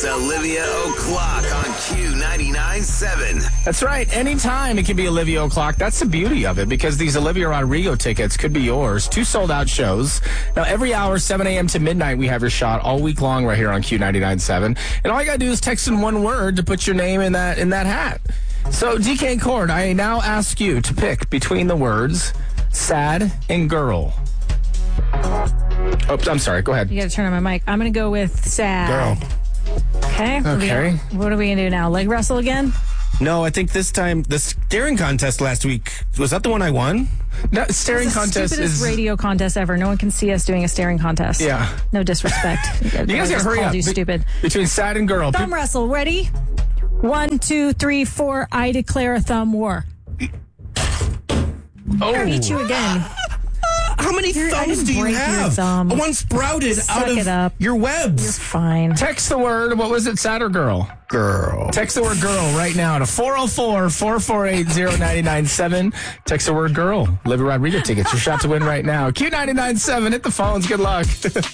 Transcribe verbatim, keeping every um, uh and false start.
It's Olivia O'Clock on Q ninety-nine point seven. That's right. Anytime it can be Olivia O'Clock. That's the beauty of it, because these Olivia Rodrigo tickets could be yours. Two sold-out shows. Now, every hour, seven a.m. to midnight, we have your shot all week long right here on Q ninety-nine point seven. And all you got to do is text in one word to put your name in that in that hat. So, D K Cord, I now ask you to pick between the words sad and girl. Oops, I'm sorry. Go ahead. You got to turn on my mic. I'm going to go with sad. Girl. Okay. What are we Okay. gonna- What are we going to do now? Leg wrestle again? No, I think this time, the staring contest last week, was that the one I won? No, staring It's the contest stupidest is radio contest ever. No one can see us doing a staring contest. Yeah. No disrespect. You guys I gotta just hurry called up. You Be- stupid. Between sad and girl. Thumb wrestle. Ready? One, two, three, four. I declare a thumb war. Oh. I'll beat you again. How many You're- I thumbs didn't do you break your have? thumb. One sprouted Suck out of it up. your You're webs. fine. Text the word, what was it, sad or girl? Girl. Text the word girl right now to four oh four, four four eight, oh nine nine seven. Text the word girl. Olivia Rodrigo tickets. Your shot to win right now. Q ninety-nine point seven. Hit the phones. Good luck.